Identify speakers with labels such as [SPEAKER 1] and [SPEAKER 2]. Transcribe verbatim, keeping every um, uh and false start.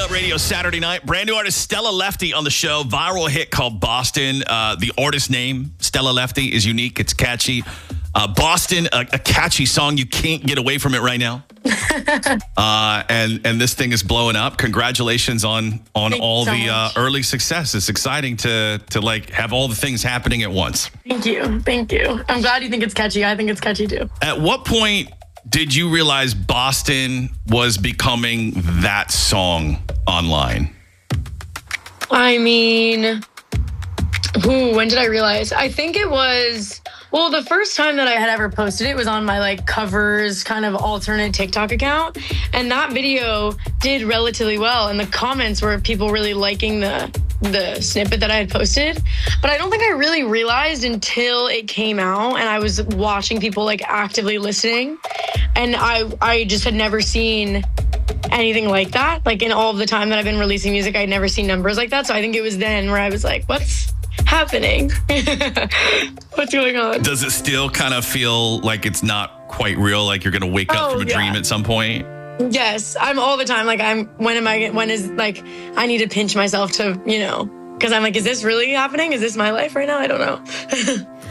[SPEAKER 1] Up Radio Saturday night. Brand new artist Stella Lefty on the show. Viral hit called Boston. Uh, the artist name, Stella Lefty, is unique. It's catchy. Uh, Boston, a, a catchy song. You can't get away from it right now. uh, and and this thing is blowing up. Congratulations on on
[SPEAKER 2] Thank
[SPEAKER 1] all
[SPEAKER 2] you so
[SPEAKER 1] the uh,
[SPEAKER 2] much.
[SPEAKER 1] early success. It's exciting to to like have all the things happening at once.
[SPEAKER 2] Thank you. Thank you. I'm glad you think it's catchy. I think it's catchy too.
[SPEAKER 1] At what point did you realize Boston was becoming that song online?
[SPEAKER 2] I mean, ooh, when did I realize? I think it was, well, the first time that I had ever posted it was on my like covers kind of alternate TikTok account. And that video did relatively well. And the comments were people really liking the the snippet that I had posted. But I don't think I really realized until it came out and I was watching people like actively listening. And I I just had never seen anything like that. Like in all of the time that I've been releasing music, I'd never seen numbers like that. So I think it was then where I was like, what's happening? What's going on?
[SPEAKER 1] Does it still kind of feel like it's not quite real? Like you're going to wake up
[SPEAKER 2] Oh,
[SPEAKER 1] from a
[SPEAKER 2] yeah.
[SPEAKER 1] dream at some point?
[SPEAKER 2] Yes, I'm all the time. Like I'm, when am I, when is like, I need to pinch myself to, you know, because I'm like, is this really happening? Is this my life right now? I don't know.